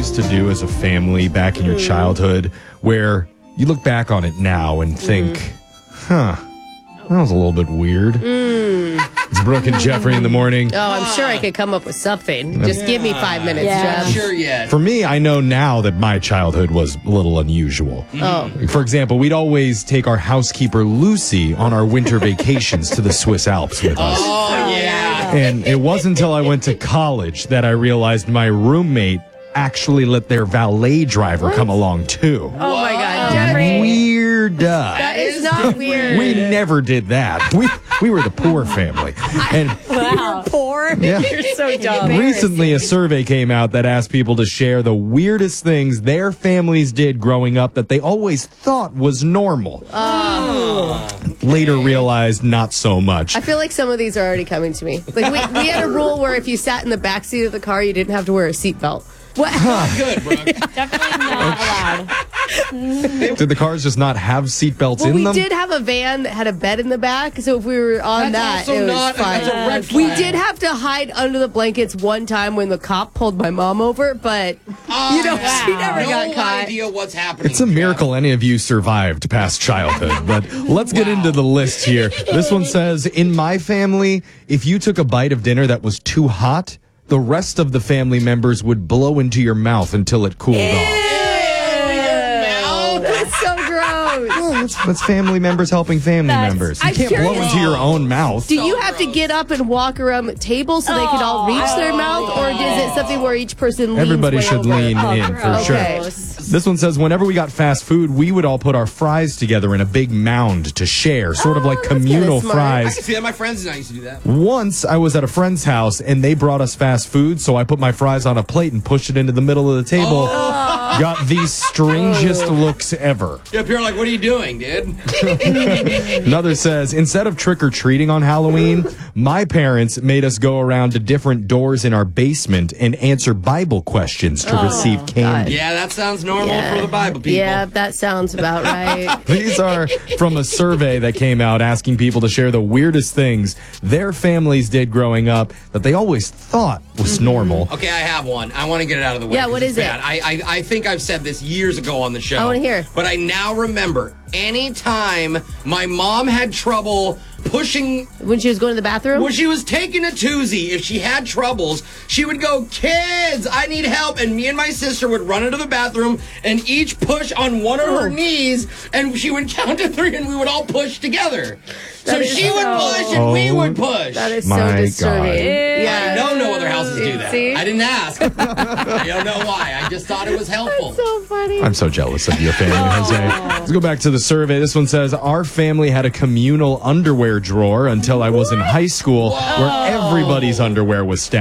used to do as a family back in your childhood where you look back on it now and think, that was a little bit weird? It's Brooke and Jeffrey in the morning. Oh, I'm sure I could come up with something. Just give me 5 minutes, Jeff. Sure yet. For me, I know now that my childhood was a little unusual. Oh. For example, we'd always take our housekeeper, Lucy, on our winter vacations to the Swiss Alps with us. Oh, yeah. And it wasn't until I went to college that I realized my roommate actually let their valet driver come along, too. Oh, my God, Jeffrey. Weird. That is not weird. We never did that. We were the poor family. And Wow. Poor? Yeah. You're so dumb. recently, a survey came out that asked people to share the weirdest things their families did growing up that they always thought was normal. Later realized not so much. I feel like some of these are already coming to me. Like we had a rule where if you sat in the back seat of the car, you didn't have to wear a seatbelt. What? Good, Brooke. Definitely not allowed. Did the cars just not have seatbelts Well, in we them? did have a van that had a bed in the back, so if we were on That's that, also it was not- fine. that's a red We flag. did have to hide under the blankets one time when the cop pulled my mom over, but she never got No caught. idea what's happening. It's a miracle any of you survived past childhood, but let's get into the list here. This one says, in my family, if you took a bite of dinner that was too hot, the rest of the family members would blow into your mouth until it cooled off. That's so gross. That's family members helping family members. You I'm can't blow curious. into your own mouth. Do you have to get up and walk around the table so they can all reach their mouth, or is it something where each person leans Everybody way should over? lean in for sure. Okay. This one says, whenever we got fast food, we would all put our fries together in a big mound to share, sort of like that's communal kinda smart. I fries. can see that. My friends and I used to do that. Once I was at a friend's house and they brought us fast food, so I put my fries on a plate and pushed it into the middle of the table. Got the strangest looks ever. You're up here like, what are you doing, dude? Another says, instead of trick-or-treating on Halloween, my parents made us go around to different doors in our basement and answer Bible questions to receive candy. Yeah, that sounds normal for the Bible people. Yeah, that sounds about right. These are from a survey that came out asking people to share the weirdest things their families did growing up that they always thought was normal. Okay, I have one. I want to get it out of the way. Yeah, 'cause what it's is it? bad. I think I've said this years ago on the show. I wanna hear. But I now remember anytime my mom had trouble pushing When she was going to the bathroom? when she was taking a toozy, if she had troubles, she would go, kids, I need help. And me and my sister would run into the bathroom and each push on one of her knees, and she would count to 3 and we would all push together. So That is she would so- push and we would push. That is My so God. disturbing. I Yeah. know no other houses do that. See? I didn't ask. I don't know why. I just thought it was helpful. So funny. I'm so jealous of your family, Jose. Let's go back to the survey. This one says, our family had a communal underwear drawer until I was in high school where everybody's underwear was stacked.